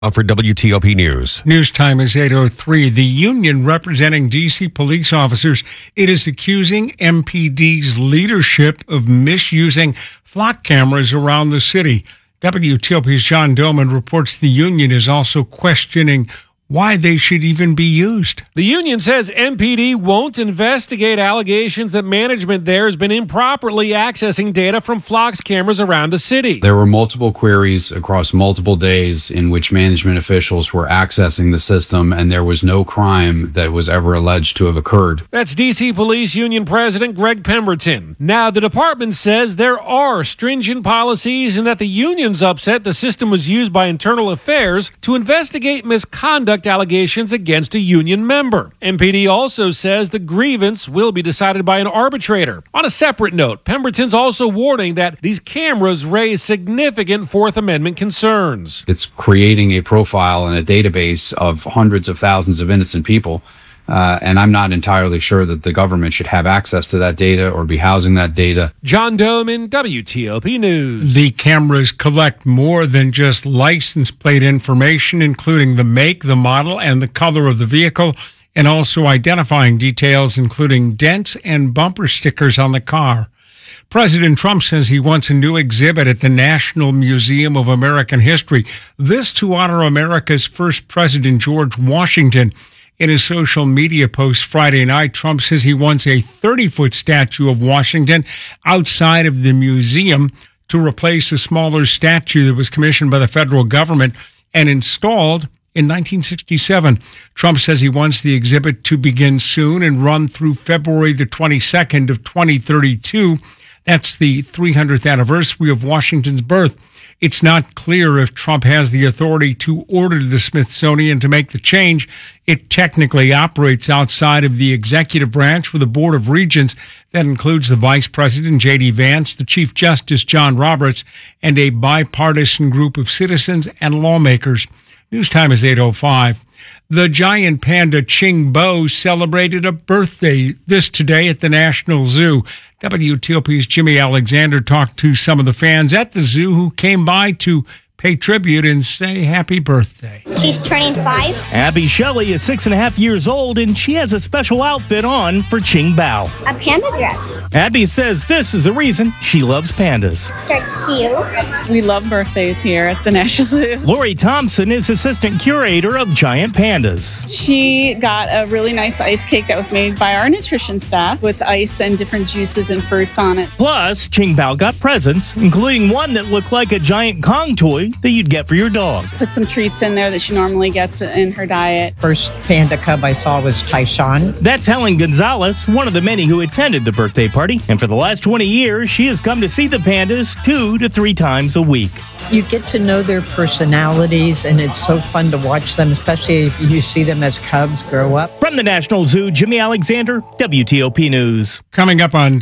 For WTOP News. News time is 8:03. The union representing D.C. police officers, it is accusing MPD's leadership of misusing flock cameras around the city. WTOP's John Doman reports the union is also questioning why they should even be used. The union says MPD won't investigate allegations that management there has been improperly accessing data from Flock's cameras around the city. There were multiple queries across multiple days in which management officials were accessing the system, and there was no crime that was ever alleged to have occurred. That's D.C. Police Union President Greg Pemberton. Now, the department says there are stringent policies and that the union's upset the system was used by Internal Affairs to investigate misconduct allegations against a union member. MPD also says the grievance will be decided by an arbitrator. On a separate note, Pemberton's also warning that these cameras raise significant Fourth Amendment concerns. It's creating a profile and a database of hundreds of thousands of innocent people. And I'm not entirely sure that the government should have access to that data or be housing that data. John Doman, WTOP News. The cameras collect more than just license plate information, including the make, the model, and the color of the vehicle, and also identifying details, including dents and bumper stickers on the car. President Trump says he wants a new exhibit at the National Museum of American History. This to honor America's first president, George Washington. In a social media post Friday night, Trump says he wants a 30-foot statue of Washington outside of the museum to replace a smaller statue that was commissioned by the federal government and installed in 1967. Trump says he wants the exhibit to begin soon and run through February the 22nd of 2032. That's the 300th anniversary of Washington's birth. It's not clear if Trump has the authority to order the Smithsonian to make the change. It technically operates outside of the executive branch with a board of regents that includes the Vice President, J.D. Vance, the Chief Justice, John Roberts, and a bipartisan group of citizens and lawmakers. News time is 8:05. The giant panda Qingbo celebrated a birthday today at the National Zoo. WTOP's Jimmy Alexander talked to some of the fans at the zoo who came by to pay tribute and say happy birthday. She's turning 5. Abby Shelley is 6.5 years old, and she has a special outfit on for Qingbo. A panda dress. Abby says this is the reason she loves pandas. They're cute. We love birthdays here at the National Zoo. Lori Thompson is assistant curator of giant pandas. She got a really nice ice cake that was made by our nutrition staff with ice and different juices and fruits on it. Plus, Qingbo got presents, including one that looked like a giant Kong toy that you'd get for your dog. Put some treats in there that she normally gets in her diet. First panda cub I saw was Tyshawn. That's Helen Gonzalez, one of the many who attended the birthday party. And for the last 20 years, she has come to see the pandas 2 to 3 times a week. You get to know their personalities, and it's so fun to watch them, especially if you see them as cubs grow up. From the National Zoo, Jimmy Alexander, WTOP News. Coming up on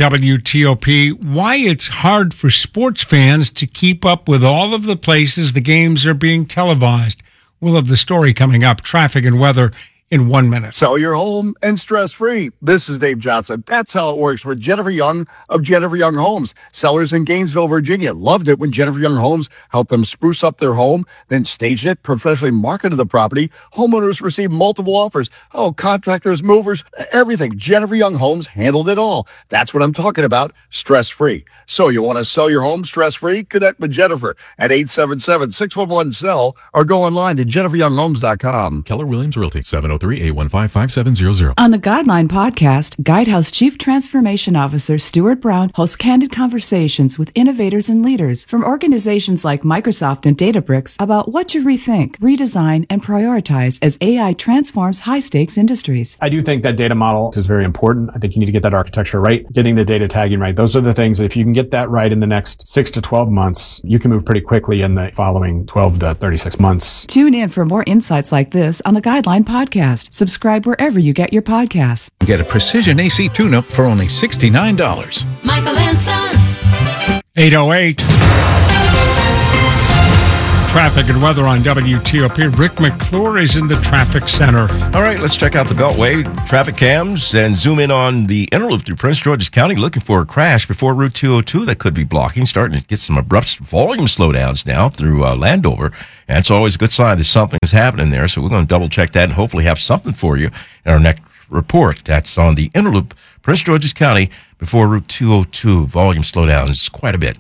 WTOP, why it's hard for sports fans to keep up with all of the places the games are being televised. We'll have the story coming up, traffic and weather, in 1 minute. Sell your home and stress-free. This is Dave Johnson. That's how it works for Jennifer Young of Jennifer Young Homes. Sellers in Gainesville, Virginia loved it when Jennifer Young Homes helped them spruce up their home, then staged it, professionally marketed the property. Homeowners received multiple offers. Contractors, movers, everything. Jennifer Young Homes handled it all. That's what I'm talking about, stress-free. So you want to sell your home stress-free? Connect with Jennifer at 877-611-SELL or go online to jenniferyounghomes.com. Keller Williams Realty, 703-815-5700. On the Guideline podcast, Guidehouse Chief Transformation Officer Stuart Brown hosts candid conversations with innovators and leaders from organizations like Microsoft and Databricks about what to rethink, redesign, and prioritize as AI transforms high-stakes industries. I do think that data model is very important. I think you need to get that architecture right, getting the data tagging right. Those are the things that if you can get that right in the next 6 to 12 months, you can move pretty quickly in the following 12 to 36 months. Tune in for more insights like this on the Guideline podcast. Subscribe wherever you get your podcasts. Get a Precision AC tune-up for only $69. Michael and Son. 808. Traffic and weather on WTOP. Rick McClure is in the traffic center. All right, let's check out the Beltway traffic cams and zoom in on the Interloop through Prince George's County, looking for a crash before Route 202 that could be blocking. Starting to get some abrupt volume slowdowns now through Landover. And it's always a good sign that something is happening there. So we're going to double check that and hopefully have something for you in our next report. That's on the Interloop, Prince George's County, before Route 202. Volume slowdowns quite a bit.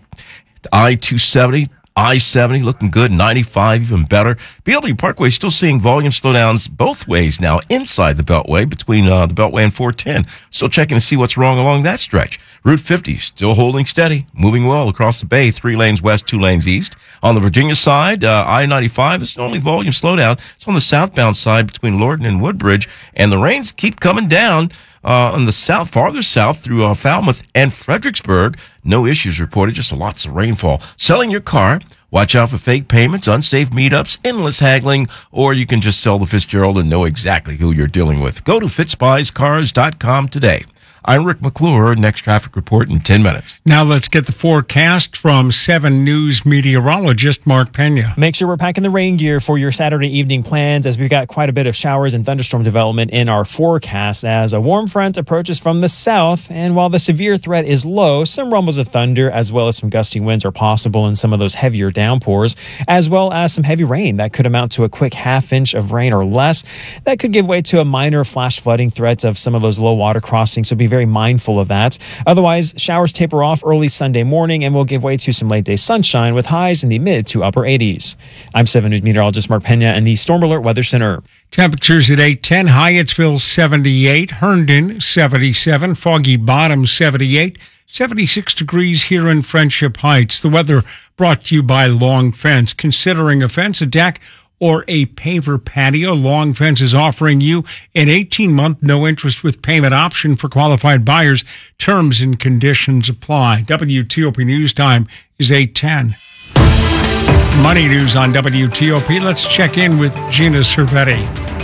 I-270, I-70 looking good, 95 even better. BW Parkway still seeing volume slowdowns both ways now inside the Beltway, between the Beltway and 410. Still checking to see what's wrong along that stretch. Route 50 still holding steady, moving well across the bay, 3 lanes west, 2 lanes east. On the Virginia side, I-95 is the only volume slowdown. It's on the southbound side between Lorton and Woodbridge, and the rains keep coming down on the south, farther south through Falmouth and Fredericksburg. No issues reported, just lots of rainfall. Selling your car, watch out for fake payments, unsafe meetups, endless haggling, or you can just sell the Fitzgerald and know exactly who you're dealing with. Go to fitzbuyscars.com today. I'm Rick McClure. Next traffic report in 10 minutes. Now let's get the forecast from 7 News meteorologist Mark Pena. Make sure we're packing the rain gear for your Saturday evening plans, as we've got quite a bit of showers and thunderstorm development in our forecast as a warm front approaches from the south. And while the severe threat is low, some rumbles of thunder as well as some gusty winds are possible in some of those heavier downpours, as well as some heavy rain that could amount to a quick half-inch of rain or less. That could give way to a minor flash flooding threat of some of those low water crossings, so be very mindful of that. Otherwise, showers taper off early Sunday morning and will give way to some late day sunshine with highs in the mid to upper 80s. I'm 7 News meteorologist Mark Pena in the Storm Alert Weather Center. Temperatures at 8:10, Hyattsville 78, Herndon 77, Foggy Bottom 78, 76 degrees here in Friendship Heights. The weather brought to you by Long Fence. Considering a fence, a deck, or a paver patio, Long Fence is offering you an 18-month no-interest with payment option for qualified buyers. Terms and conditions apply. WTOP News Time is 8:10. Money news on WTOP. Let's check in with Gina Cervetti.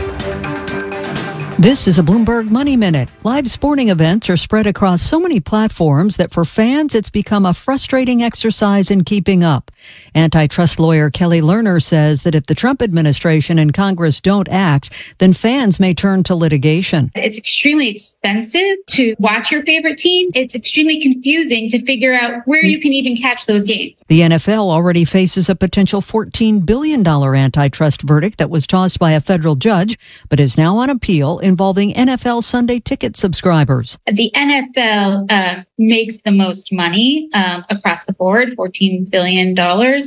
This is a Bloomberg Money Minute. Live sporting events are spread across so many platforms that for fans, it's become a frustrating exercise in keeping up. Antitrust lawyer Kelly Lerner says that if the Trump administration and Congress don't act, then fans may turn to litigation. It's extremely expensive to watch your favorite team. It's extremely confusing to figure out where you can even catch those games. The NFL already faces a potential $14 billion antitrust verdict that was tossed by a federal judge, but is now on appeal, involving NFL Sunday ticket subscribers. The NFL makes the most money across the board, $14 billion.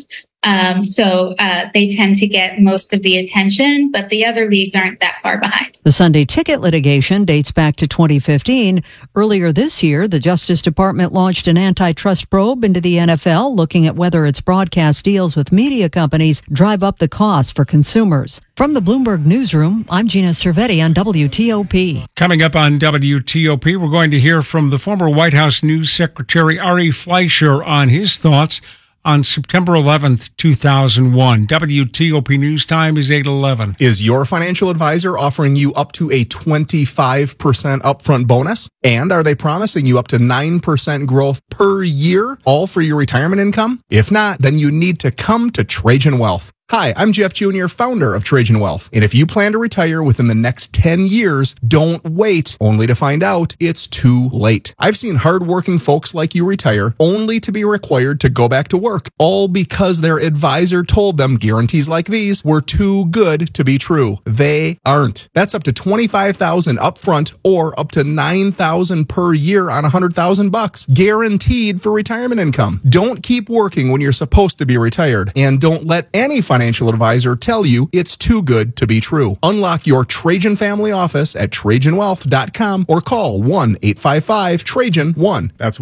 So they tend to get most of the attention, but the other leagues aren't that far behind. The Sunday ticket litigation dates back to 2015. Earlier this year, the Justice Department launched an antitrust probe into the NFL, looking at whether its broadcast deals with media companies drive up the cost for consumers. From the Bloomberg Newsroom, I'm Gina Cervetti on WTOP. Coming up on WTOP, we're going to hear from the former White House News Secretary Ari Fleischer on his thoughts on September 11th, 2001. WTOP News Time is 8:11. Is your financial advisor offering you up to a 25% upfront bonus? And are they promising you up to 9% growth per year, all for your retirement income? If not, then you need to come to Trajan Wealth. Hi, I'm Jeff Jr., founder of Trajan Wealth. And if you plan to retire within the next 10 years, don't wait only to find out it's too late. I've seen hardworking folks like you retire only to be required to go back to work, all because their advisor told them guarantees like these were too good to be true. They aren't. That's up to $25,000 upfront or up to $9,000 per year on $100,000, guaranteed for retirement income. Don't keep working when you're supposed to be retired, and don't let any financial advisor tell you it's too good to be true. Unlock your Trajan family office at TrajanWealth.com or call 1-855-TRAJAN-1. That's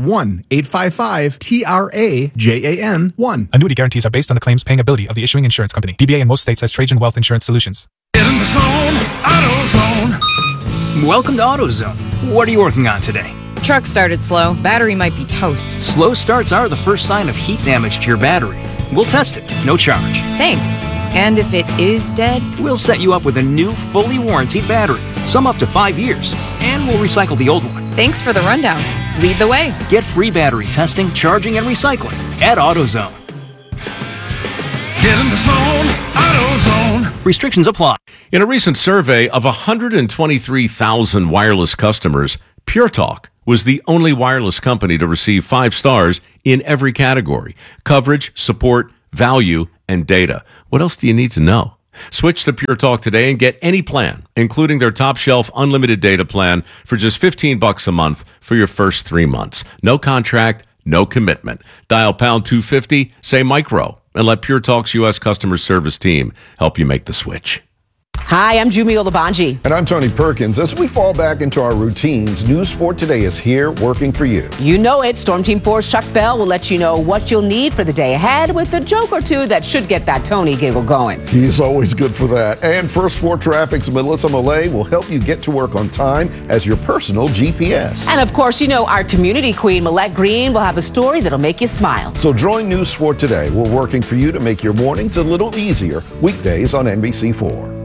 1-855-TRAJAN-1. Annuity guarantees are based on the claims paying ability of the issuing insurance company. DBA in most states has Trajan Wealth Insurance Solutions. Get in the zone, AutoZone. Welcome to AutoZone. What are you working on today? Truck started slow. Battery might be toast. Slow starts are the first sign of heat damage to your battery. We'll test it, no charge. Thanks. And if it is dead? We'll set you up with a new, fully warranted battery, some up to 5 years, and we'll recycle the old one. Thanks for the rundown. Lead the way. Get free battery testing, charging, and recycling at AutoZone. Get in the zone, AutoZone. Restrictions apply. In a recent survey of 123,000 wireless customers, Pure Talk was the only wireless company to receive 5 stars in every category: coverage, support, value, and data. What else do you need to know? Switch to Pure Talk today and get any plan, including their top shelf unlimited data plan, for just $15 a month for your first 3 months. No contract, no commitment. Dial pound 250, say micro, and let Pure Talk's U.S. customer service team help you make the switch. Hi, I'm Jumi Olabanji. And I'm Tony Perkins. As we fall back into our routines, News 4 Today is here working for you. You know it. Storm Team 4's Chuck Bell will let you know what you'll need for the day ahead with a joke or two that should get that Tony giggle going. He's always good for that. And First 4 Traffic's Melissa Millay will help you get to work on time as your personal GPS. And of course, you know our community queen, Millette Green, will have a story that'll make you smile. So join News 4 Today. We're working for you to make your mornings a little easier. Weekdays on NBC4.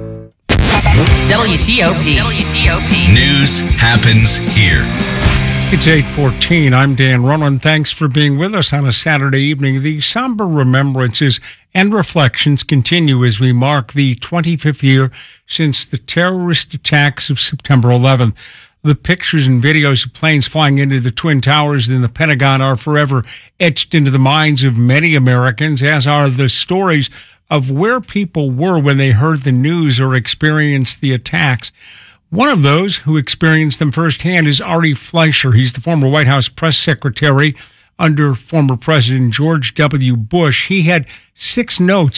WTOP. News happens here. It's 8:14. I'm Dan Ronan. Thanks for being with us on a Saturday evening. The somber remembrances and reflections continue as we mark the 25th year since the terrorist attacks of September 11th. The pictures and videos of planes flying into the Twin Towers in the Pentagon are forever etched into the minds of many Americans, as are the stories of where people were when they heard the news or experienced the attacks. One of those who experienced them firsthand is Ari Fleischer. He's the former White House press secretary under former President George W. Bush. He had 6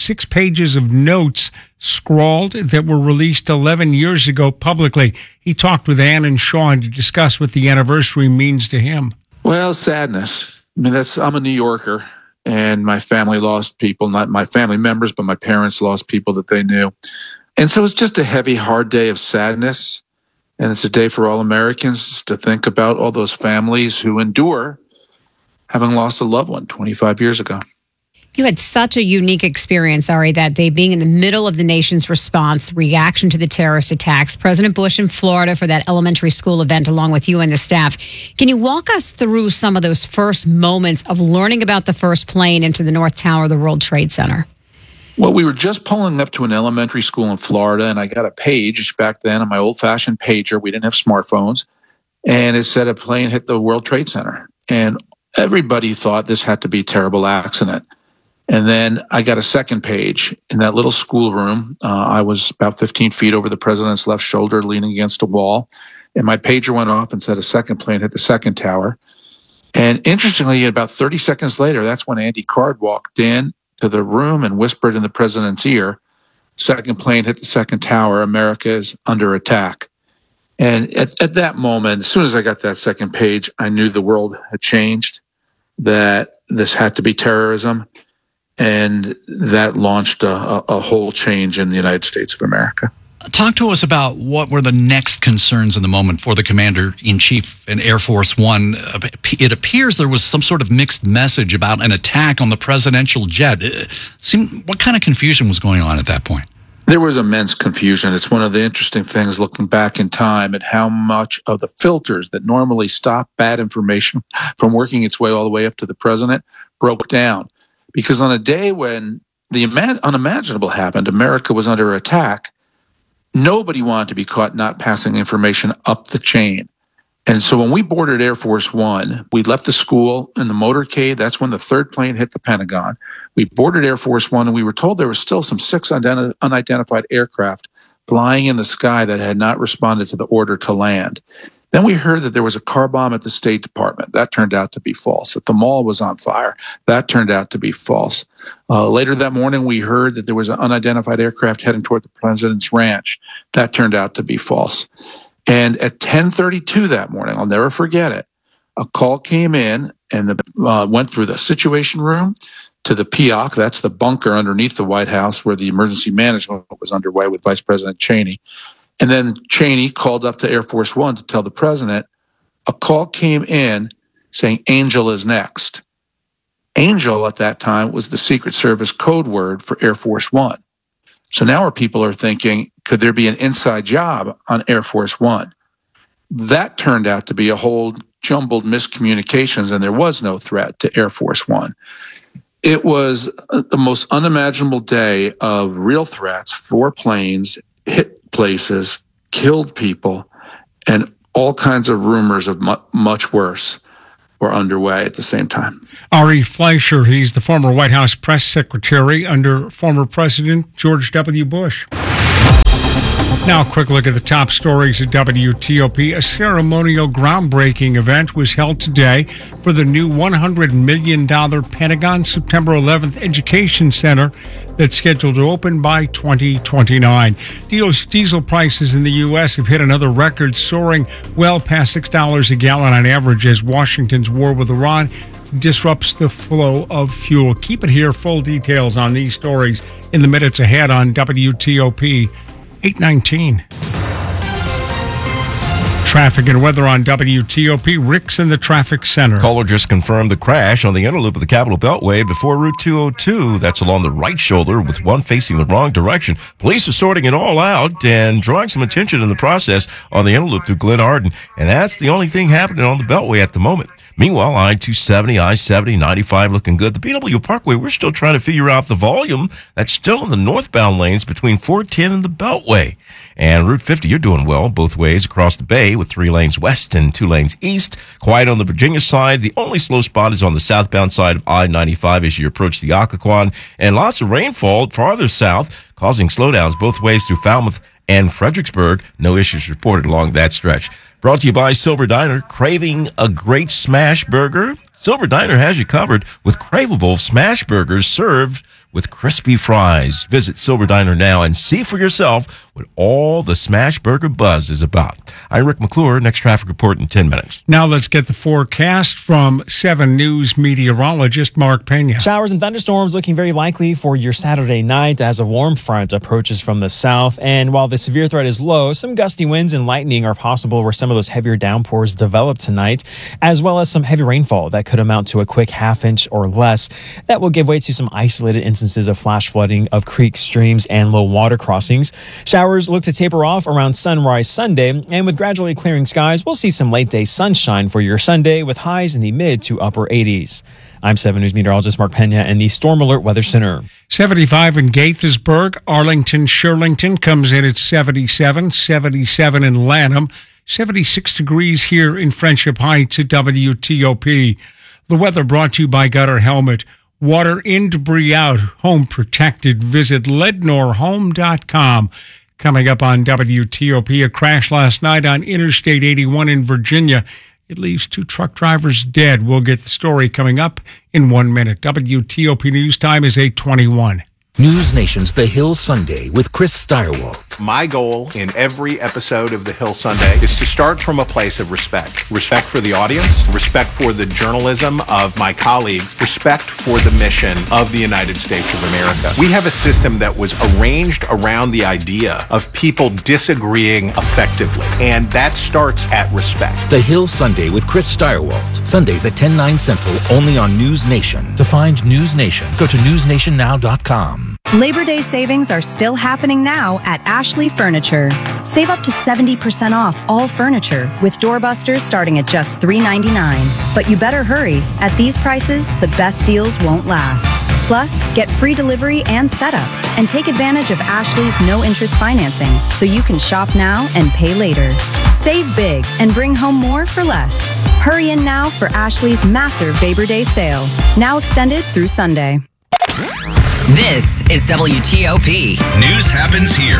pages of notes scrawled that were released 11 years ago publicly. He talked with Ann and Sean to discuss what the anniversary means to him. Well, sadness. I mean, I'm a New Yorker. And my family lost people, not my family members, but my parents lost people that they knew. And so it's just a heavy, hard day of sadness. And it's a day for all Americans to think about all those families who endure having lost a loved one 25 years ago. You had such a unique experience, Ari, that day, being in the middle of the nation's response, reaction to the terrorist attacks. President Bush in Florida for that elementary school event along with you and the staff. Can you walk us through some of those first moments of learning about the first plane into the North Tower of the World Trade Center? Well, we were just pulling up to an elementary school in Florida, and I got a page back then on my old-fashioned pager. We didn't have smartphones. And it said a plane hit the World Trade Center. And everybody thought this had to be a terrible accident. And then I got a second page in that little schoolroom. I was about 15 feet over the president's left shoulder, leaning against a wall. And my pager went off and said a second plane hit the second tower. And interestingly, about 30 seconds later, that's when Andy Card walked in to the room and whispered in the president's ear, second plane hit the second tower. America is under attack. And at that moment, as soon as I got that second page, I knew the world had changed, that this had to be terrorism. And that launched a whole change in the United States of America. Talk to us about what were the next concerns in the moment for the Commander-in-Chief in Air Force One. It appears there was some sort of mixed message about an attack on the presidential jet. What kind of confusion was going on at that point? There was immense confusion. It's one of the interesting things looking back in time at how much of the filters that normally stop bad information from working its way all the way up to the president broke down. Because on a day when the unimaginable happened, America was under attack, nobody wanted to be caught not passing information up the chain. And so when we boarded Air Force One, we left the school in the motorcade. That's when the third plane hit the Pentagon. We boarded Air Force One, and we were told there were still some 6 unidentified aircraft flying in the sky that had not responded to the order to land. Then we heard that there was a car bomb at the State Department. That turned out to be false. That the mall was on fire. That turned out to be false. Later that morning, we heard that there was an unidentified aircraft heading toward the president's ranch. That turned out to be false. And at 10:32 that morning, I'll never forget it, a call came in and went through the Situation Room to the PIOC. That's the bunker underneath the White House where the emergency management was underway with Vice President Cheney. And then Cheney called up to Air Force One to tell the president, a call came in saying Angel is next. Angel at that time was the Secret Service code word for Air Force One. So now our people are thinking, could there be an inside job on Air Force One? That turned out to be a whole jumbled miscommunications, and there was no threat to Air Force One. It was the most unimaginable day of real threats. 4 planes hit places, killed people, and all kinds of rumors of much worse were underway at the same time. Ari Fleischer, he's the former White House press secretary under former President George W. Bush. Now, a quick look at the top stories at WTOP. A ceremonial groundbreaking event was held today for the new $100 million Pentagon September 11th Education Center that's scheduled to open by 2029. Diesel prices in the U.S. have hit another record, soaring well past $6 a gallon on average as Washington's war with Iran disrupts the flow of fuel. Keep it here. Full details on these stories in the minutes ahead on WTOP 819. Traffic and weather on WTOP. Rick's in the traffic center. Caller just confirmed the crash on the inner loop of the Capitol Beltway before Route 202. That's along the right shoulder with one facing the wrong direction. Police are sorting it all out and drawing some attention in the process on the inner loop through Glen Arden. And that's the only thing happening on the Beltway at the moment. Meanwhile, I-270, I-70, 95 looking good. The BW Parkway, we're still trying to figure out the volume that's still in the northbound lanes between 410 and the Beltway. And Route 50, you're doing well both ways across the bay with 3 lanes west and 2 lanes east. Quiet on the Virginia side. The only slow spot is on the southbound side of I-95 as you approach the Occoquan. And lots of rainfall farther south, causing slowdowns both ways through Falmouth and Fredericksburg. No issues reported along that stretch. Brought to you by Silver Diner. Craving a great smash burger? Silver Diner has you covered with craveable smash burgers served with crispy fries. Visit Silver Diner now and see for yourself what all the smash burger buzz is about. I'm Rick McClure. Next traffic report in 10 minutes. Now let's get the forecast from 7 News meteorologist Mark Pena. Showers and thunderstorms looking very likely for your Saturday night as a warm front approaches from the south. And while the severe threat is low, some gusty winds and lightning are possible where some of those heavier downpours develop tonight, as well as some heavy rainfall that could amount to a quick half inch or less. That will give way to some isolated instances of flash flooding of creeks, streams, and low water crossings. Showers look to taper off around sunrise Sunday, and with gradually clearing skies, we'll see some late day sunshine for your Sunday with highs in the mid to upper 80s. I'm 7 News meteorologist Mark Pena in the Storm Alert Weather Center. 75 in Gaithersburg. Arlington, Shirlington comes in at 77. 77 in Lanham. 76 degrees here in Friendship Heights at WTOP. The weather brought to you by Gutter Helmet. Water in, debris out, home protected. Visit lednorhome.com. Coming up on WTOP, a crash last night on Interstate 81 in Virginia. It leaves 2 truck drivers dead. We'll get the story coming up in 1 minute. WTOP News Time is 8:21. News Nation's The Hill Sunday with Chris Steyerwalt. My goal in every episode of The Hill Sunday is to start from a place of respect. Respect for the audience, respect for the journalism of my colleagues, respect for the mission of the United States of America. We have a system that was arranged around the idea of people disagreeing effectively, and that starts at respect. The Hill Sunday with Chris Steyerwalt. Sundays at 10, 9 Central, only on News Nation. To find News Nation, go to newsnationnow.com. Labor Day savings are still happening now at Ashley Furniture. Save up to 70% off all furniture with doorbusters starting at just $3.99. But you better hurry. At these prices, the best deals won't last. Plus, get free delivery and setup. And take advantage of Ashley's no-interest financing so you can shop now and pay later. Save big and bring home more for less. Hurry in now for Ashley's massive Labor Day sale. Now extended through Sunday. This is WTOP. News happens here.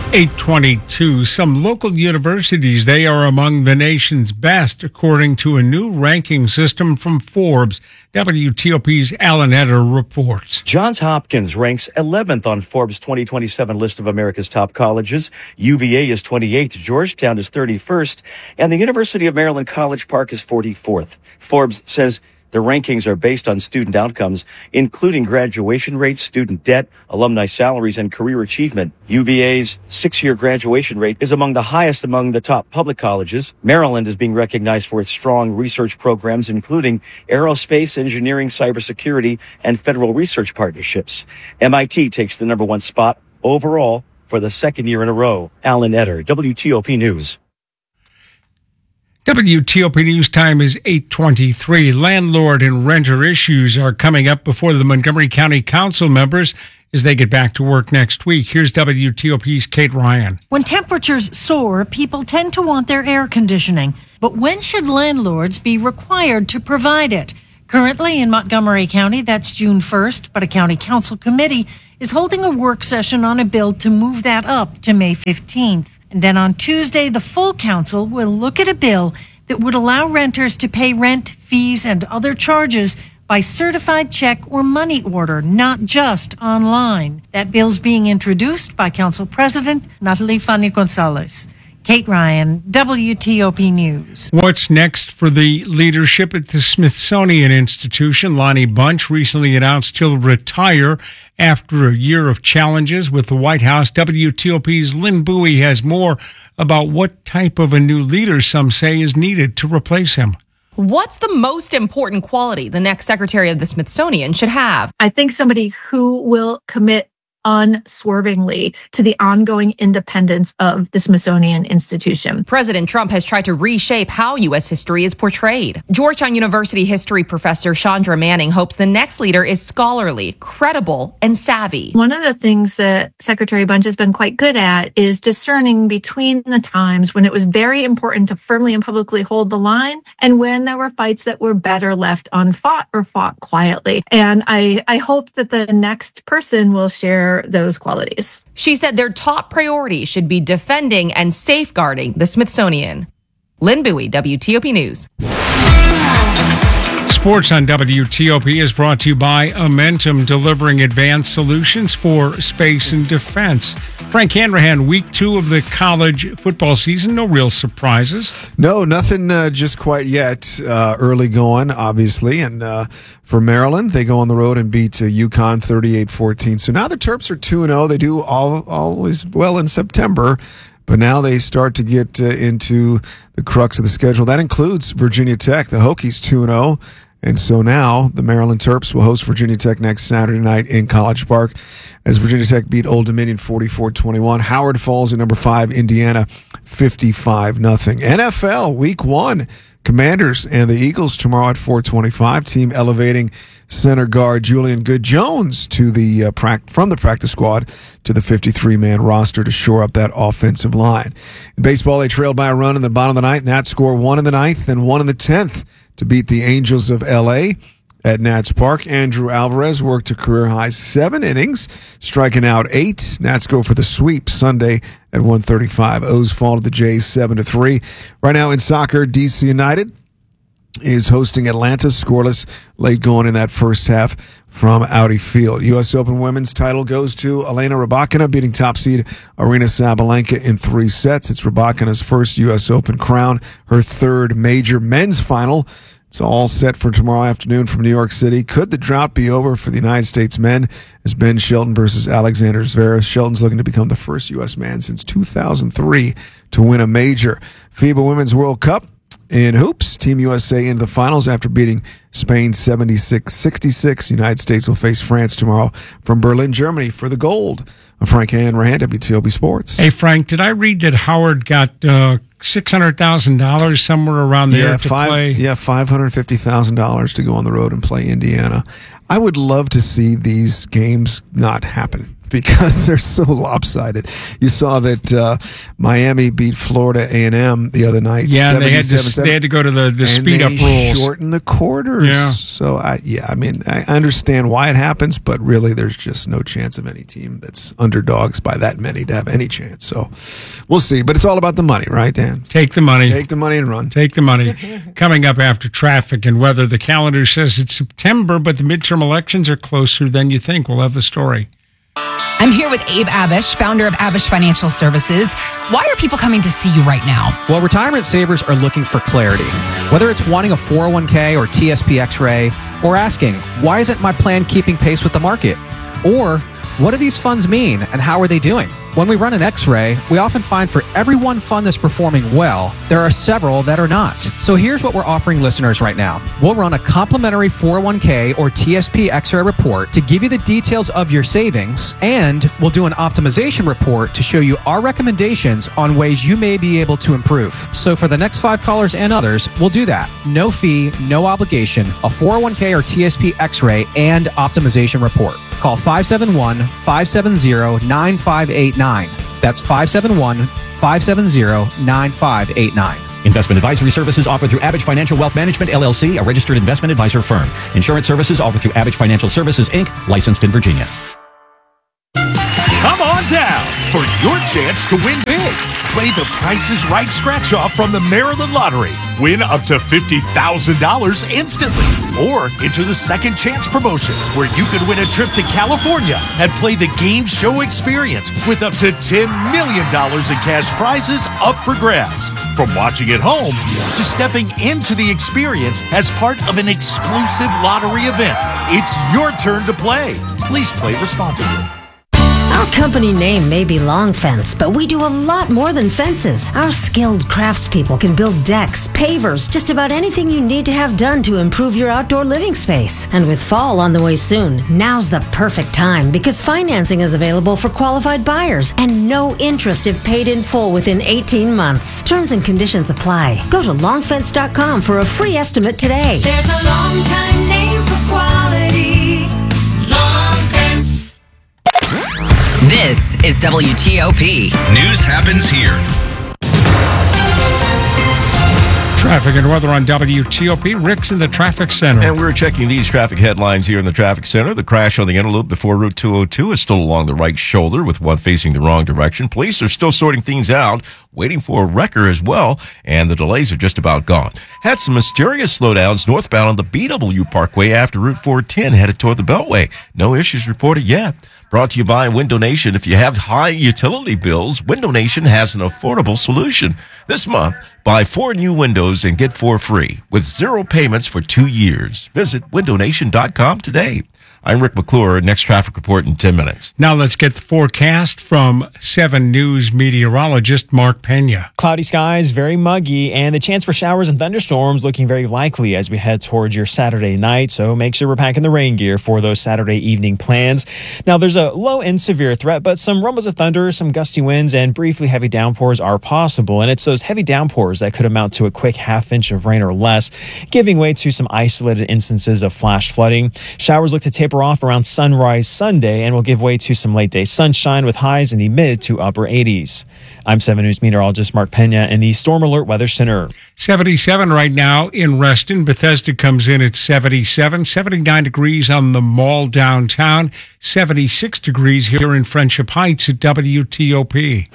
822. Some local universities, they are among the nation's best, according to a new ranking system from Forbes. WTOP's Alan Etter reports. Johns Hopkins ranks 11th on Forbes' 2027 list of America's top colleges. UVA is 28th, Georgetown is 31st, and the University of Maryland College Park is 44th. Forbes says the rankings are based on student outcomes, including graduation rates, student debt, alumni salaries, and career achievement. UVA's 6-year graduation rate is among the highest among the top public colleges. Maryland is being recognized for its strong research programs, including aerospace, engineering, cybersecurity, and federal research partnerships. MIT takes the number 1 spot overall for the 2nd year in a row. Alan Etter, WTOP News. WTOP News Time is 8:23. Landlord and renter issues are coming up before the Montgomery County Council members as they get back to work next week. Here's WTOP's Kate Ryan. When temperatures soar, people tend to want their air conditioning. But when should landlords be required to provide it? Currently in Montgomery County, that's June 1st, but a county council committee is holding a work session on a bill to move that up to May 15th. And then on Tuesday, the full council will look at a bill that would allow renters to pay rent, fees, and other charges by certified check or money order, not just online. That bill's being introduced by Council President Natalie Fani Gonzalez. Kate Ryan, WTOP News. What's next for the leadership at the Smithsonian Institution? Lonnie Bunch recently announced he'll retire after a year of challenges with the White House. WTOP's Lynn Bowie has more about what type of a new leader some say is needed to replace him. What's the most important quality the next Secretary of the Smithsonian should have? I think somebody who will commit unswervingly to the ongoing independence of the Smithsonian Institution. President Trump has tried to reshape how U.S. history is portrayed. Georgetown University history professor Chandra Manning hopes the next leader is scholarly, credible, and savvy. One of the things that Secretary Bunch has been quite good at is discerning between the times when it was very important to firmly and publicly hold the line and when there were fights that were better left unfought or fought quietly. And I hope that the next person will share those qualities. She said their top priority should be defending and safeguarding the Smithsonian. Lynn Bowie, WTOP News. Sports on WTOP is brought to you by Amentum, delivering advanced solutions for space and defense. Frank Hanrahan, week 2 of the college football season. No real surprises. No, nothing just quite yet. Early going, obviously. And for Maryland, they go on the road and beat UConn 38-14. So now the Terps are 2-0. They do always well in September. But now they start to get into the crux of the schedule. That includes Virginia Tech. The Hokies 2-0. And so now the Maryland Terps will host Virginia Tech next Saturday night in College Park as Virginia Tech beat Old Dominion 44-21. Howard falls at number 5, Indiana 55-0. NFL Week 1, Commanders and the Eagles tomorrow at 4:25. Team elevating center guard Julian Good-Jones to the from the practice squad to the 53-man roster to shore up that offensive line. In baseball, they trailed by a run in the bottom of the ninth. And that score 1 in the ninth and 1 in the 10th to beat the Angels of L.A. at Nats Park. Andrew Alvarez worked a career-high 7 innings, striking out 8. Nats go for the sweep Sunday at 1:35. O's fall to the Jays 7-3. Right now in soccer, DC United is hosting Atlanta, scoreless, late going in that first half from Audi Field. U.S. Open women's title goes to Elena Rybakina, beating top seed Aryna Sabalenka in 3 sets. It's Rybakina's first U.S. Open crown, her 3rd major men's final. It's all set for tomorrow afternoon from New York City. Could the drought be over for the United States men as Ben Shelton versus Alexander Zverev? Shelton's looking to become the first U.S. man since 2003 to win a major. FIBA Women's World Cup in hoops, Team USA into the finals after beating Spain 76-66. United States will face France tomorrow from Berlin, Germany for the gold. I'm Frank Hanrahan, WTOP Sports. Hey, Frank, did I read that Howard got $600,000 somewhere around there to play? Yeah, $550,000 to go on the road and play Indiana. I would love to see these games not happen because they're so lopsided. You saw that Miami beat Florida A&M the other night. Yeah, they had to go to the speed-up rules. Shorten the quarters. Yeah. So, I understand why it happens, but really there's just no chance of any team that's underdogs by that many to have any chance. So, we'll see. But it's all about the money, right, Dan? Take the money. Take the money and run. Take the money. Coming up after traffic and weather, the calendar says it's September, but the midterm elections are closer than you think. We'll have the story. I'm here with Abe Abish, founder of Abish Financial Services. Why are people coming to see you right now? Well, retirement savers are looking for clarity. Whether it's wanting a 401k or TSP X-ray, or asking, why isn't my plan keeping pace with the market? Or, what do these funds mean and how are they doing? When we run an x-ray, we often find for every one fund that's performing well, there are several that are not. So here's what we're offering listeners right now. We'll run a complimentary 401k or TSP x-ray report to give you the details of your savings, and we'll do an optimization report to show you our recommendations on ways you may be able to improve. So for the next 5 callers and others, we'll do that. No fee, no obligation, a 401k or TSP x-ray and optimization report. Call 571-570-9589. That's 571-570-9589. Investment advisory services offered through Abbott Financial Wealth Management, LLC, a registered investment advisor firm. Insurance services offered through Abbott Financial Services, Inc., licensed in Virginia. Come on down for your chance to win big. Play the Price is Right scratch-off from the Maryland Lottery. Win up to $50,000 instantly. Or into the Second Chance promotion, where you could win a trip to California and play the game show experience with up to $10 million in cash prizes up for grabs. From watching at home to stepping into the experience as part of an exclusive lottery event, it's your turn to play. Please play responsibly. Our company name may be Long Fence, but we do a lot more than fences. Our skilled craftspeople can build decks, pavers, just about anything you need to have done to improve your outdoor living space. And with fall on the way soon, now's the perfect time because financing is available for qualified buyers and no interest if paid in full within 18 months. Terms and conditions apply. Go to longfence.com for a free estimate today. There's a long time name for quality. Long Fence. This is WTOP. News happens here. Traffic and weather on WTOP. Rick's in the traffic center. And we're checking these traffic headlines here in the traffic center. The crash on the Interloop before Route 202 is still along the right shoulder with one facing the wrong direction. Police are still sorting things out, waiting for a wrecker as well, and the delays are just about gone. Had some mysterious slowdowns northbound on the BW Parkway after Route 410 headed toward the Beltway. No issues reported yet. Brought to you by Window Nation. If you have high utility bills, Window Nation has an affordable solution. This month, buy 4 new windows and get 4 free with 0 payments for 2 years. Visit windownation.com today. I'm Rick McClure. Next traffic report in 10 minutes. Now let's get the forecast from 7 News meteorologist Mark Pena. Cloudy skies, very muggy, and the chance for showers and thunderstorms looking very likely as we head towards your Saturday night. So make sure we're packing the rain gear for those Saturday evening plans. Now there's a low and severe threat, but some rumbles of thunder, some gusty winds, and briefly heavy downpours are possible. And it's those heavy downpours that could amount to a quick ½ inch of rain or less, giving way to some isolated instances of flash flooding. Showers look to taper off around sunrise Sunday and will give way to some late day sunshine with highs in the mid to upper 80s. I'm 7 News meteorologist Mark Pena in the Storm Alert Weather Center. 77 right now in Reston. Bethesda comes in at 77, 79 degrees on the Mall downtown, 76 degrees here in Friendship Heights at WTOP.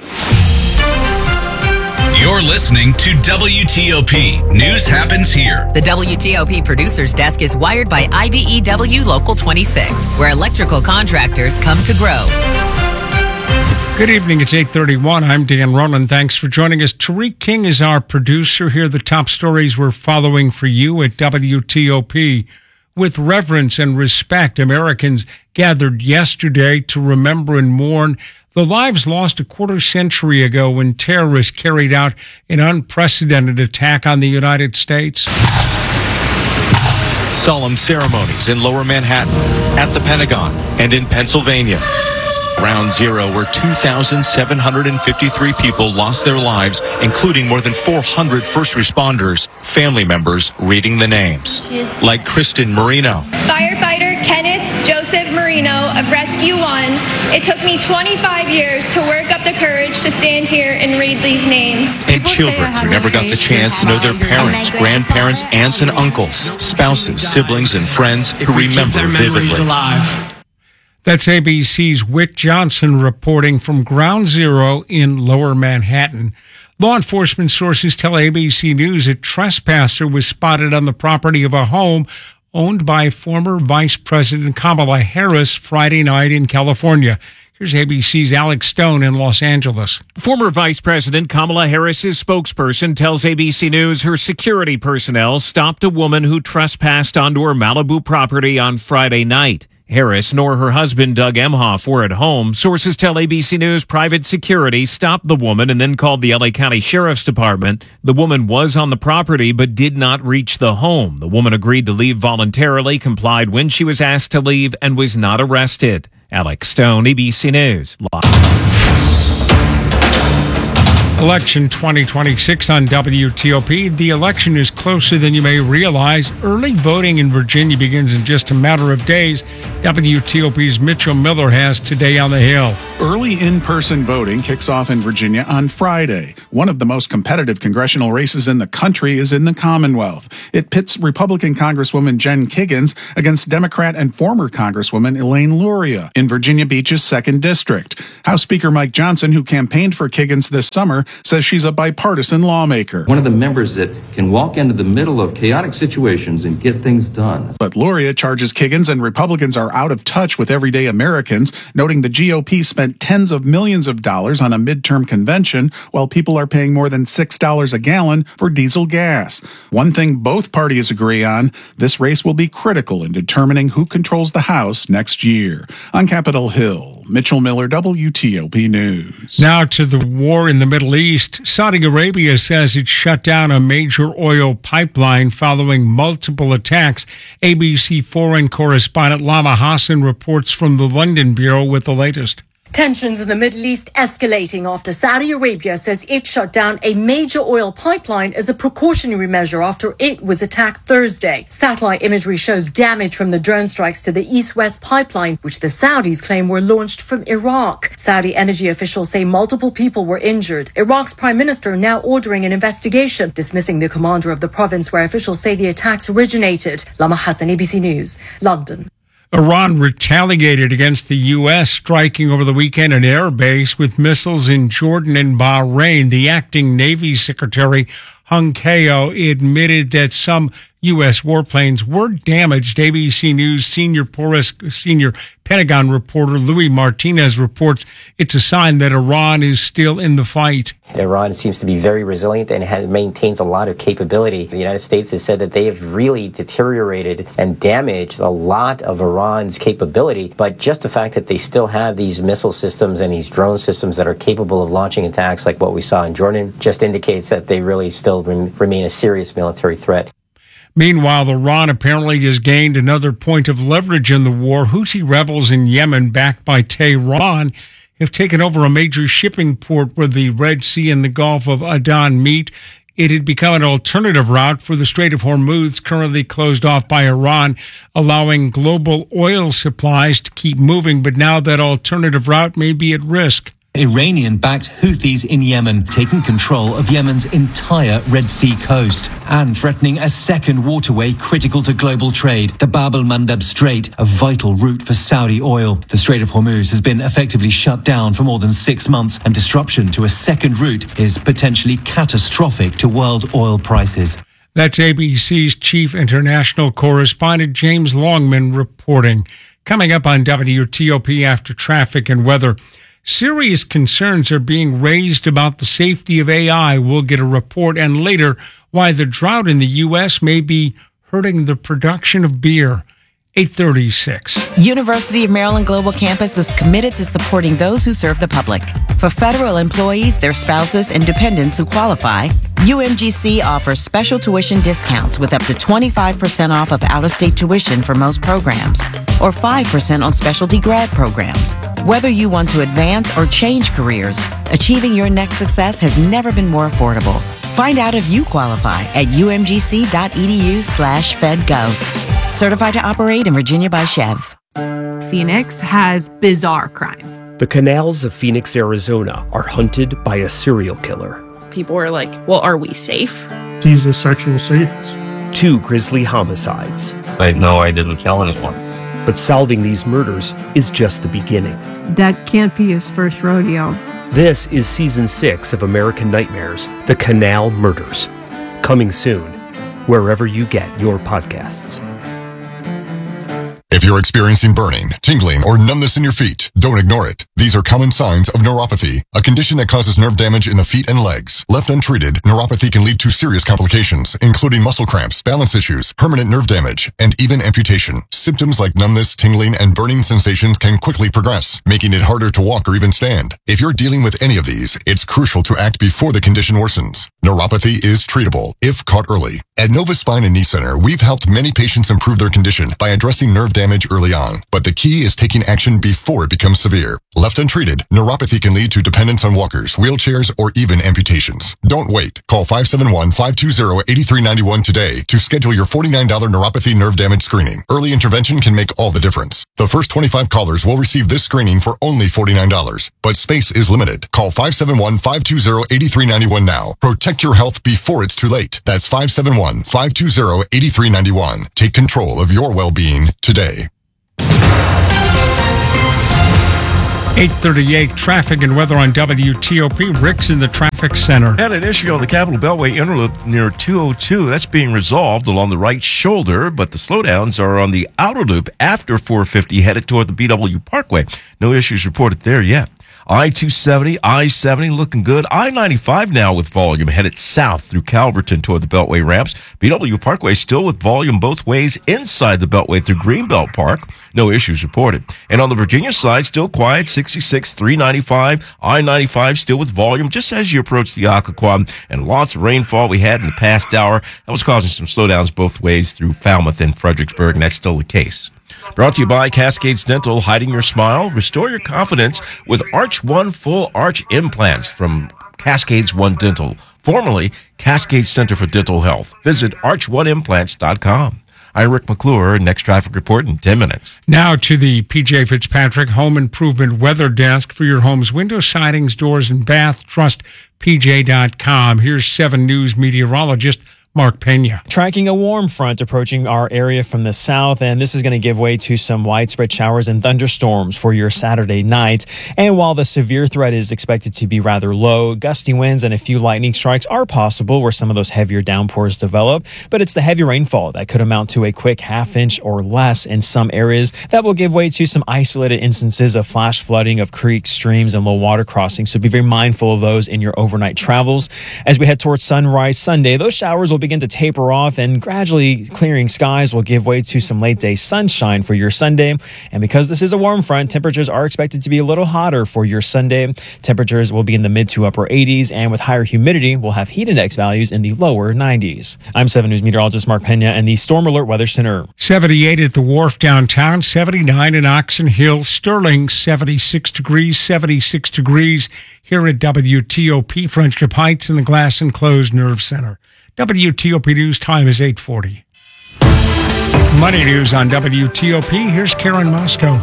You're listening to WTOP. News happens here. The WTOP Producers Desk is wired by IBEW Local 26, where electrical contractors come to grow. Good evening. It's 8:31. I'm Dan Ronan. Thanks for joining us. Tariq King is our producer. Here are the top stories we're following for you at WTOP. With reverence and respect, Americans gathered yesterday to remember and mourn the lives lost a quarter century ago when terrorists carried out an unprecedented attack on the United States. Solemn ceremonies in Lower Manhattan, at the Pentagon, and in Pennsylvania. Ground Zero, where 2,753 people lost their lives, including more than 400 first responders, family members reading the names. Like Kristen Marino. Firefighter Kenneth Joseph Marino of Rescue 1. It took me 25 years to work up the courage to stand here and read these names. And children who never got the chance to know their parents, grandparents, aunts and uncles, spouses, siblings, and friends who remember vividly. That's ABC's Whit Johnson reporting from Ground Zero in Lower Manhattan. Law enforcement sources tell ABC News a trespasser was spotted on the property of a home owned by former Vice President Kamala Harris Friday night in California. Here's ABC's Alex Stone in Los Angeles. Former Vice President Kamala Harris's spokesperson tells ABC News her security personnel stopped a woman who trespassed onto her Malibu property on Friday night. Harris nor her husband, Doug Emhoff, were at home. Sources tell ABC News private security stopped the woman and then called the LA County Sheriff's Department. The woman was on the property but did not reach the home. The woman agreed to leave voluntarily, complied when she was asked to leave, and was not arrested. Alex Stone, ABC News. Election 2026 on WTOP. The election is closer than you may realize. Early voting in Virginia begins in just a matter of days. WTOP's Mitchell Miller has Today on the Hill. Early in-person voting kicks off in Virginia on Friday. One of the most competitive congressional races in the country is in the Commonwealth. It pits Republican Congresswoman Jen Kiggins against Democrat and former Congresswoman Elaine Luria in Virginia Beach's 2nd District. House Speaker Mike Johnson, who campaigned for Kiggins this summer, says she's a bipartisan lawmaker. One of the members that can walk into the middle of chaotic situations and get things done. But Luria charges Kiggins and Republicans are out of touch with everyday Americans, noting the GOP spent tens of millions of dollars on a midterm convention while people are paying more than $6 a gallon for diesel gas. One thing both parties agree on, this race will be critical in determining who controls the House next year. On Capitol Hill, Mitchell Miller, WTOP News. Now to the war in the Middle East. Saudi Arabia says it shut down a major oil pipeline following multiple attacks. ABC foreign correspondent Lama Hassan reports from the London Bureau with the latest. Tensions in the Middle East escalating after Saudi Arabia says it shut down a major oil pipeline as a precautionary measure after it was attacked Thursday. Satellite imagery shows damage from the drone strikes to the east-west pipeline, which the Saudis claim were launched from Iraq. Saudi energy officials say multiple people were injured. Iraq's prime minister now ordering an investigation, dismissing the commander of the province where officials say the attacks originated. Lama Hassan, ABC News, London. Iran retaliated against the U.S., striking over the weekend an air base with missiles in Jordan and Bahrain. The acting Navy Secretary, Hung Keo, admitted that some U.S. warplanes were damaged. ABC News senior Pentagon reporter Louis Martinez reports it's a sign that Iran is still in the fight. Iran seems to be very resilient and maintains a lot of capability. The United States has said that they have really deteriorated and damaged a lot of Iran's capability, but just the fact that they still have these missile systems and these drone systems that are capable of launching attacks like what we saw in Jordan just indicates that they really still remain a serious military threat. Meanwhile, Iran apparently has gained another point of leverage in the war. Houthi rebels in Yemen, backed by Tehran, have taken over a major shipping port where the Red Sea and the Gulf of Aden meet. It had become an alternative route for the Strait of Hormuz, currently closed off by Iran, allowing global oil supplies to keep moving. But now that alternative route may be at risk. Iranian-backed Houthis in Yemen taking control of Yemen's entire Red Sea coast and threatening a second waterway critical to global trade, the Bab el-Mandeb Strait, a vital route for Saudi oil. The Strait of Hormuz has been effectively shut down for more than 6 months, and disruption to a second route is potentially catastrophic to world oil prices. That's ABC's chief international correspondent James Longman reporting. Coming up on WTOP after traffic and weather, serious concerns are being raised about the safety of AI. We'll get a report, and later, why the drought in the U.S. may be hurting the production of beer. 8:36. University of Maryland Global Campus is committed to supporting those who serve the public. For federal employees, their spouses, and dependents who qualify, UMGC offers special tuition discounts with up to 25% off of out-of-state tuition for most programs, or 5% on specialty grad programs. Whether you want to advance or change careers, achieving your next success has never been more affordable. Find out if you qualify at umgc.edu/fedgov. Certified to operate in Virginia by Chev. Phoenix has bizarre crime. The canals of Phoenix, Arizona are hunted by a serial killer. People were like, well, are we safe? He's a sexual sadist. 2 grisly homicides. I know I didn't kill anyone. But solving these murders is just the beginning. That can't be his first rodeo. This is Season 6 of American Nightmares, The Canal Murders. Coming soon, wherever you get your podcasts. If you're experiencing burning, tingling, or numbness in your feet, don't ignore it. These are common signs of neuropathy, a condition that causes nerve damage in the feet and legs. Left untreated, neuropathy can lead to serious complications, including muscle cramps, balance issues, permanent nerve damage, and even amputation. Symptoms like numbness, tingling, and burning sensations can quickly progress, making it harder to walk or even stand. If you're dealing with any of these, it's crucial to act before the condition worsens. Neuropathy is treatable if caught early. At Nova Spine and Knee Center, we've helped many patients improve their condition by addressing nerve damage early on. But the key is taking action before it becomes severe. Left untreated, neuropathy can lead to dependence on walkers, wheelchairs, or even amputations. Don't wait. Call 571-520-8391 today to schedule your $49 neuropathy nerve damage screening. Early intervention can make all the difference. The first 25 callers will receive this screening for only $49, but space is limited. Call 571-520-8391 now. Protect your health before it's too late. That's 571-520-8391. Take control of your well-being today. 8:38 traffic and weather on WTOP. Rick's in the traffic center. Had an issue on the Capitol Beltway Interloop near 202. That's being resolved along the right shoulder, but the slowdowns are on the outer loop after 450 headed toward the BW Parkway. No issues reported there yet. I-270, I-70 looking good. I-95 now with volume headed south through Calverton toward the Beltway ramps. BW Parkway still with volume both ways inside the Beltway through Greenbelt Park. No issues reported. And on the Virginia side, still quiet. 66, 395, I-95 still with volume just as you approach the Occoquan. And lots of rainfall we had in the past hour. That was causing some slowdowns both ways through Falmouth and Fredericksburg, and that's still the case. Brought to you by Cascades Dental, hiding your smile. Restore your confidence with Arch One Full Arch Implants from Cascades One Dental, formerly Cascades Center for Dental Health. Visit arch1implants.com. I'm Rick McClure. Next traffic report in 10 minutes. Now to the PJ Fitzpatrick Home Improvement Weather Desk for your home's window sidings, doors, and bath. Trust PJ.com. Here's 7 News meteorologist Mark Pena. Tracking a warm front approaching our area from the south, and this is going to give way to some widespread showers and thunderstorms for your Saturday night. And while the severe threat is expected to be rather low, gusty winds and a few lightning strikes are possible where some of those heavier downpours develop. But it's the heavy rainfall that could amount to a quick half-inch or less in some areas that will give way to some isolated instances of flash flooding of creeks, streams, and low water crossings. So be very mindful of those in your overnight travels. As we head towards sunrise Sunday, those showers will begin to taper off, and gradually clearing skies will give way to some late day sunshine for your Sunday. And because this is a warm front, temperatures are expected to be a little hotter for your Sunday. Temperatures will be in the mid to upper 80s, and with higher humidity, we'll have heat index values in the lower 90s. I'm 7 News meteorologist Mark Pena and the Storm Alert Weather Center. 78 at the Wharf downtown, 79 in Oxon Hill, Sterling, 76 degrees here at WTOP, Friendship Heights in the Glass Enclosed Nerve Center. WTOP News time is 8:40. Money news on WTOP. Here's Karen Moscow.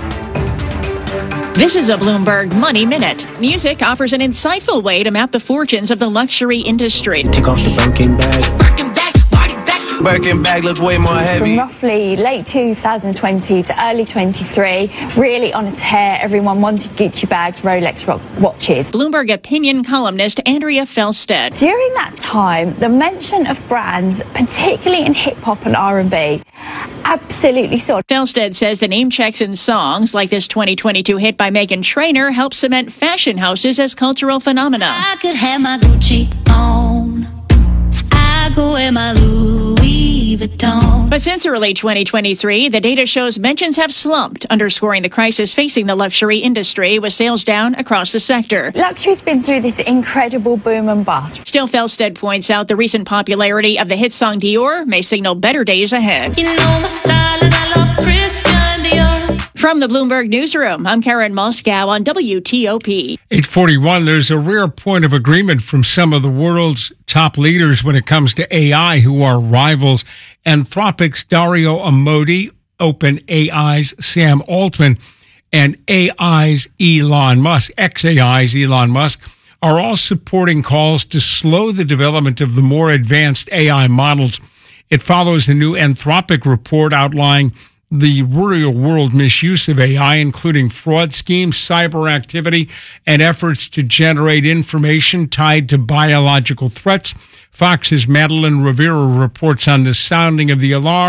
This is a Bloomberg Money Minute. Music offers an insightful way to map the fortunes of the luxury industry. Take off the Birkin bag. Birkin bag looks way more heavy. From roughly late 2020 to early 23, really on a tear. Everyone wanted Gucci bags, Rolex watches. Bloomberg opinion columnist Andrea Felsted. During that time, the mention of brands, particularly in hip-hop and R&B, absolutely soared. Felsted says the name checks in songs like this 2022 hit by Meghan Trainor help cement fashion houses as cultural phenomena. I could have my Gucci on. I go wear my Louis Vuitton. But since early 2023, the data shows mentions have slumped, underscoring the crisis facing the luxury industry, with sales down across the sector. Luxury's been through this incredible boom and bust. Still, Felsted points out the recent popularity of the hit song Dior may signal better days ahead. You know my style and I love Christian Dior. From the Bloomberg Newsroom, I'm Karen Moscow on WTOP. 8:41, there's a rare point of agreement from some of the world's top leaders when it comes to AI, who are rivals. Anthropic's Dario Amodei, OpenAI's Sam Altman, and AI's Elon Musk, XAI's Elon Musk, are all supporting calls to slow the development of the more advanced AI models. It follows a new Anthropic report outlining the real-world misuse of AI, including fraud schemes, cyber activity, and efforts to generate information tied to biological threats. Fox's Madeline Rivera reports on the sounding of the alarm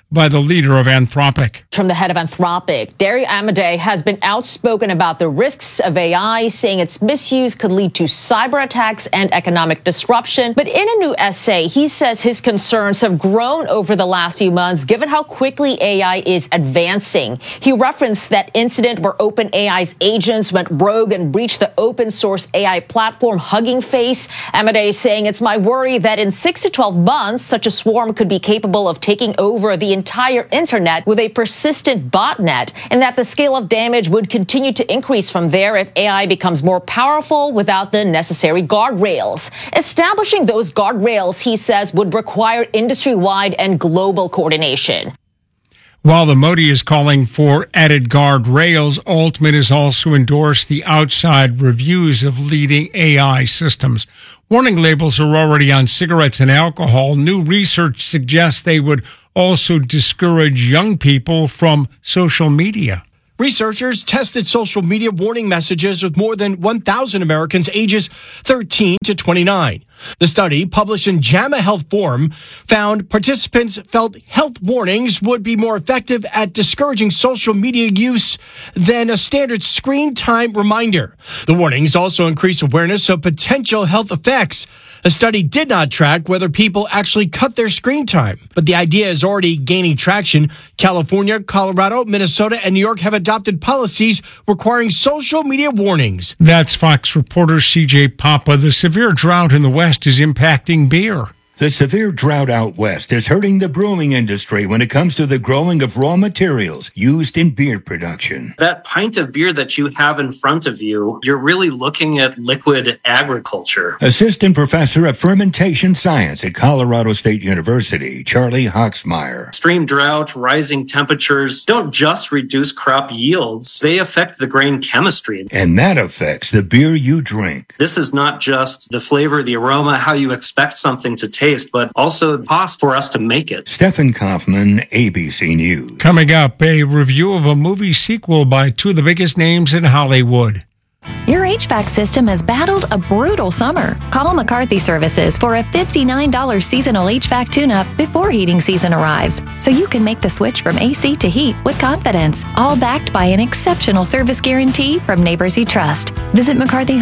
by the leader of Anthropic. From the head of Anthropic, Dario Amodei has been outspoken about the risks of AI, saying its misuse could lead to cyber attacks and economic disruption. But in a new essay, he says his concerns have grown over the last few months, given how quickly AI is advancing. He referenced that incident where OpenAI's agents went rogue and breached the open source AI platform Hugging Face. Amodei is saying, it's my worry that in 6 to 12 months, such a swarm could be capable of taking over the entire internet with a persistent botnet, and that the scale of damage would continue to increase from there if AI becomes more powerful without the necessary guardrails. Establishing those guardrails, he says, would require industry-wide and global coordination. While the Modi is calling for added guardrails, Altman has also endorsed the outside reviews of leading AI systems. Warning labels are already on cigarettes and alcohol. New research suggests they would also discourage young people from social media. Researchers tested social media warning messages with more than 1,000 Americans ages 13 to 29. The study, published in JAMA Health Forum, found participants felt health warnings would be more effective at discouraging social media use than a standard screen time reminder. The warnings also increase awareness of potential health effects. The study did not track whether people actually cut their screen time, but the idea is already gaining traction. California, Colorado, Minnesota, and New York have adopted policies requiring social media warnings. That's Fox reporter CJ Papa. The severe drought in the West is impacting beer. The severe drought out west is hurting the brewing industry when it comes to the growing of raw materials used in beer production. That pint of beer that you have in front of you, you're really looking at liquid agriculture. Assistant Professor of Fermentation Science at Colorado State University, Charlie Hoxmeyer. Extreme drought, rising temperatures don't just reduce crop yields, they affect the grain chemistry. And that affects the beer you drink. This is not just the flavor, the aroma, how you expect something to taste, but also the cost for us to make it. Stephen Kaufman, ABC News. Coming up, a review of a movie sequel by two of the biggest names in Hollywood. Your HVAC system has battled a brutal summer. Call McCarthy Services for a $59 seasonal HVAC tune-up before heating season arrives, so you can make the switch from AC to heat with confidence, all backed by an exceptional service guarantee from neighbors you trust. Visit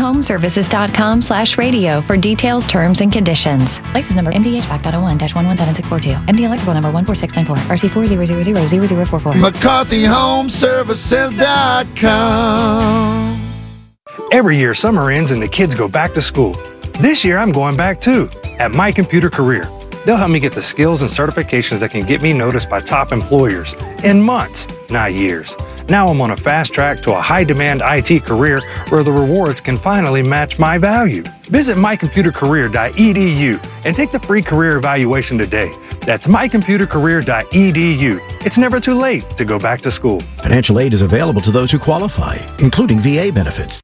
McCarthyHomeservices.com/radio for details, terms, and conditions. License number MDHVAC.01-117642. MD electrical number 14694. RC40000044. McCarthyHomeservices.com. Every year, summer ends and the kids go back to school. This year, I'm going back too, at My Computer Career. They'll help me get the skills and certifications that can get me noticed by top employers in months, not years. Now I'm on a fast track to a high-demand IT career where the rewards can finally match my value. Visit mycomputercareer.edu and take the free career evaluation today. That's mycomputercareer.edu. It's never too late to go back to school. Financial aid is available to those who qualify, including VA benefits.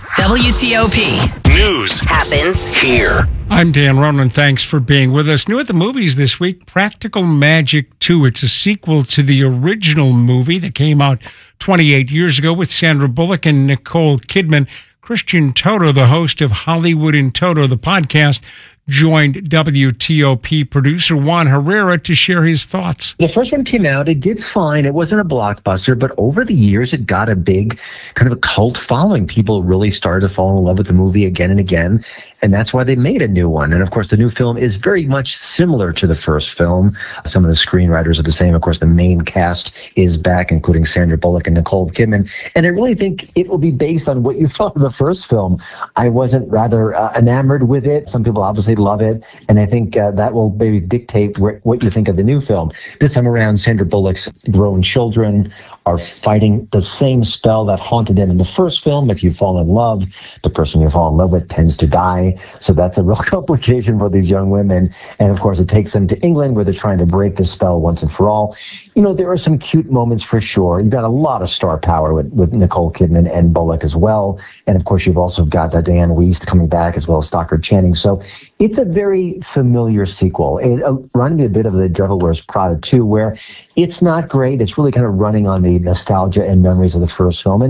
WTOP. News happens here. I'm Dan Ronan. Thanks for being with us. New at the movies this week, Practical Magic 2. It's a sequel to the original movie that came out 28 years ago with Sandra Bullock and Nicole Kidman. Christian Toto, the host of Hollywood in Toto, the podcast, joined WTOP producer Juan Herrera to share his thoughts. The first one came out, it did fine. It wasn't a blockbuster, but over the years, it got a big kind of a cult following. People really started to fall in love with the movie again and again, and that's why they made a new one. And of course, the new film is very much similar to the first film. Some of the screenwriters are the same. Of course, the main cast is back, including Sandra Bullock and Nicole Kidman. And I really think it will be based on what you thought of the first film. I wasn't rather enamored with it. Some people obviously love it, and I think that will maybe dictate what you think of the new film. This time around, Sandra Bullock's grown children are fighting the same spell that haunted them in the first film. If you fall in love, the person you fall in love with tends to die. So that's a real complication for these young women. And of course, it takes them to England where they're trying to break the spell once and for all. You know, there are some cute moments for sure. You've got a lot of star power with Nicole Kidman and Bullock as well. And of course, you've also got Diane Wiest coming back as well as Stockard Channing. So it's a very familiar sequel. It reminded me a bit of The Devil Wears Prada 2, where it's not great. It's really kind of running on the nostalgia and memories of the first film. And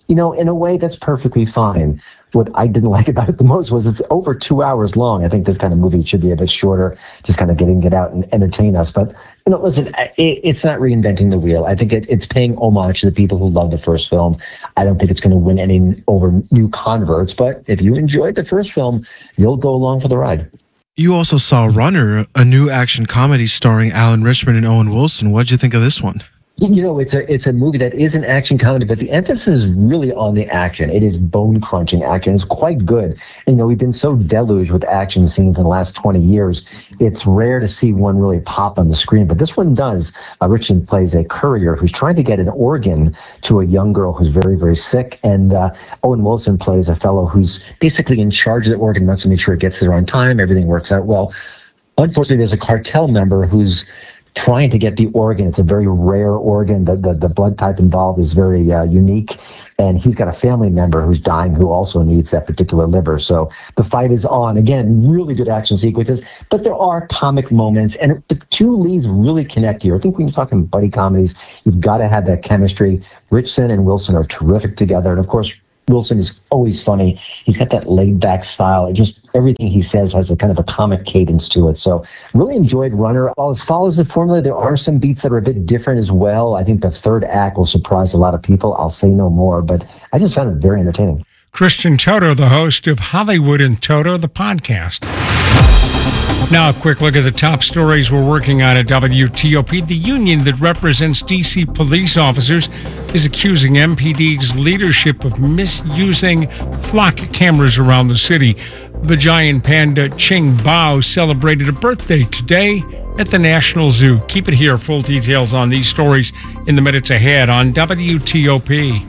in a way that's perfectly fine. What I didn't like about it the most was it's over 2 hours long. I think this kind of movie should be a bit shorter, just kind of get out and entertain us. But, listen, it's not reinventing the wheel. I think it's paying homage to the people who love the first film. I don't think it's going to win any over new converts. But if you enjoyed the first film, you'll go along for the ride. You also saw Runner, a new action comedy starring Alan Rickman and Owen Wilson. What'd you think of this one? It's a movie that is an action comedy, but the emphasis is really on the action. It is bone-crunching action. It's quite good. And, we've been so deluged with action scenes in the last 20 years. It's rare to see one really pop on the screen, but this one does. Richmond plays a courier who's trying to get an organ to a young girl who's very, very sick. And Owen Wilson plays a fellow who's basically in charge of the organ, wants to make sure it gets there on time, everything works out well. Unfortunately, there's a cartel member who's trying to get the organ. It's a very rare organ. The blood type involved is very unique. And he's got a family member who's dying who also needs that particular liver. So the fight is on. Again, really good action sequences, but there are comic moments. And the two leads really connect here. I think when you're talking buddy comedies, you've got to have that chemistry. Richardson and Wilson are terrific together. And of course, Wilson is always funny. He's got that laid-back style. Just everything he says has a kind of a comic cadence to it. So really enjoyed Runner. While it follows the formula, there are some beats that are a bit different as well. I think the third act will surprise a lot of people. I'll say no more, but I just found it very entertaining. Christian Toto, the host of Hollywood and Toto, the podcast. Now, a quick look at the top stories we're working on at WTOP. The union that represents D.C. police officers is accusing MPD's leadership of misusing flock cameras around the city. The giant panda Ching Bao celebrated a birthday today at the National Zoo. Keep it here. Full details on these stories in the minutes ahead on WTOP.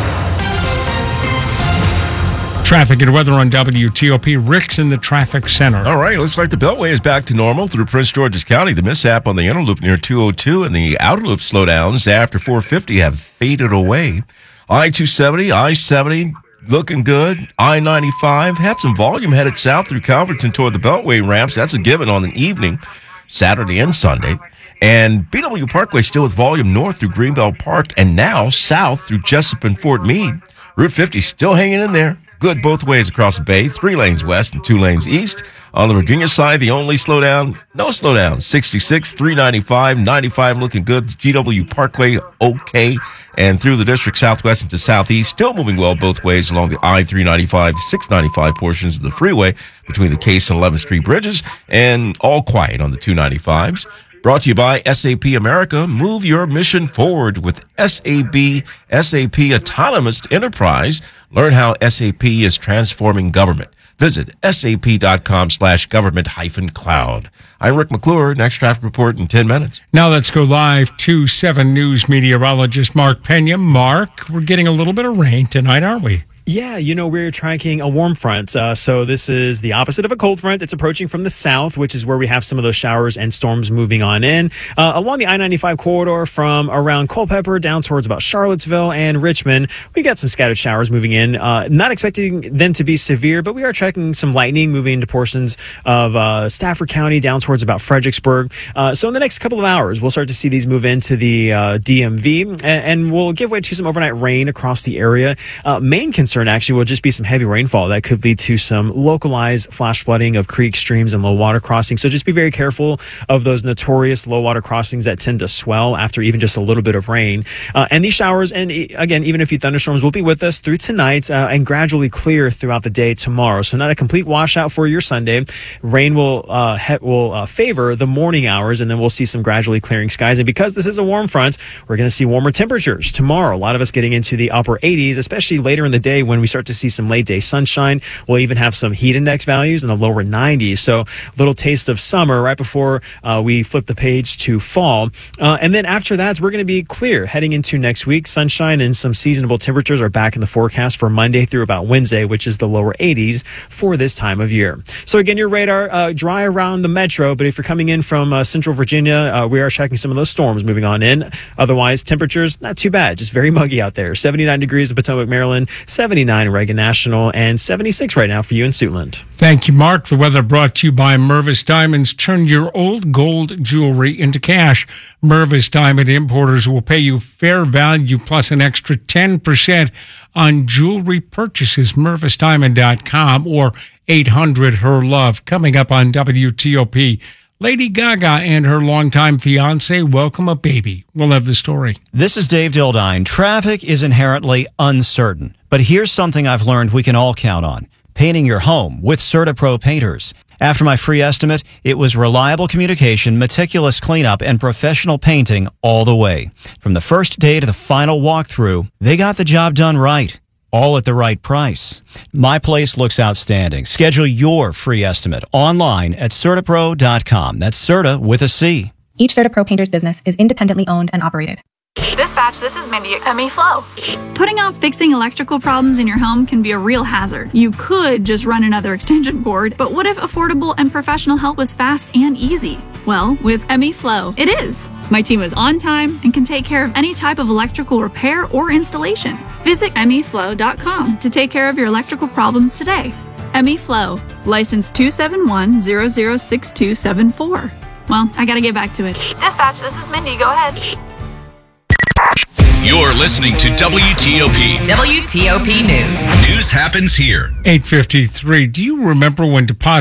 Traffic and weather on WTOP. Rick's in the traffic center. All right, looks like the Beltway is back to normal through Prince George's County. The mishap on the inner loop near 202 and the outer loop slowdowns after 450 have faded away. I-270, I-70 looking good. I-95 had some volume headed south through Calverton toward the Beltway ramps. That's a given on the evening, Saturday and Sunday. And BW Parkway still with volume north through Greenbelt Park and now south through Jessup and Fort Meade. Route 50 still hanging in there. Good both ways across the bay, 3 lanes west and 2 lanes east. On the Virginia side, the only slowdown, no slowdown, 66, 395, 95 looking good. GW Parkway, okay. And through the district southwest into southeast, still moving well both ways along the I-395, 695 portions of the freeway between the Case and 11th Street bridges, and all quiet on the 295s. Brought to you by SAP America. Move your mission forward with SAP Autonomous Enterprise. Learn how SAP is transforming government. Visit sap.com/government-cloud. I'm Rick McClure. Next traffic report in 10 minutes. Now let's go live to 7 News meteorologist Mark Pena. Mark, we're getting a little bit of rain tonight, aren't we? Yeah, we're tracking a warm front. So this is the opposite of a cold front. It's approaching from the south, which is where we have some of those showers and storms moving on in. Along the I-95 corridor from around Culpeper down towards about Charlottesville and Richmond, we got some scattered showers moving in. Not expecting them to be severe, but we are tracking some lightning moving into portions of Stafford County down towards about Fredericksburg. So in the next couple of hours, we'll start to see these move into the DMV, and we'll give way to some overnight rain across the area. Main concern actually will just be some heavy rainfall that could lead to some localized flash flooding of creeks, streams, and low water crossings. So just be very careful of those notorious low water crossings that tend to swell after even just a little bit of rain. And these showers, and again, even a few thunderstorms, will be with us through tonight and gradually clear throughout the day tomorrow. So not a complete washout for your Sunday. Rain will favor the morning hours, and then we'll see some gradually clearing skies. And because this is a warm front, we're going to see warmer temperatures tomorrow. A lot of us getting into the upper 80s, especially later in the day when we start to see some late day sunshine. We'll even have some heat index values in the lower 90s. So a little taste of summer right before we flip the page to fall. And then after that, we're going to be clear heading into next week. Sunshine and some seasonable temperatures are back in the forecast for Monday through about Wednesday, which is the lower 80s for this time of year. So again, your radar dry around the metro, but if you're coming in from central Virginia, we are tracking some of those storms moving on in. Otherwise, temperatures not too bad, just very muggy out there. 79 degrees in Potomac, Maryland, 70 79 Reagan National, and 76 right now for you in Suitland. Thank you, Mark. The weather brought to you by Mervis Diamonds. Turn your old gold jewelry into cash. Mervis Diamond Importers will pay you fair value plus an extra 10% on jewelry purchases. MervisDiamond.com or 800-HER-LOVE. Coming up on WTOP, Lady Gaga and her longtime fiancé welcome a baby. We'll have the story. This is Dave Dildine. Traffic is inherently uncertain, but here's something I've learned we can all count on. Painting your home with CertaPro painters. After my free estimate, it was reliable communication, meticulous cleanup, and professional painting all the way. From the first day to the final walkthrough, they got the job done right. All at the right price. My place looks outstanding. Schedule your free estimate online at CertaPro.com. That's Certa with a C. Each CertaPro painter's business is independently owned and operated. Dispatch, this is Mindy at ME Flow. Putting off fixing electrical problems in your home can be a real hazard. You could just run another extension cord, but what if affordable and professional help was fast and easy? Well, with ME Flow, it is. My team is on time and can take care of any type of electrical repair or installation. Visit MEFlow.com to take care of your electrical problems today. ME Flow, license 271006274. Well, I gotta get back to it. Dispatch, this is Mindy. Go ahead. You're listening to WTOP. WTOP News. News happens here. 8:53. Do you remember when deposit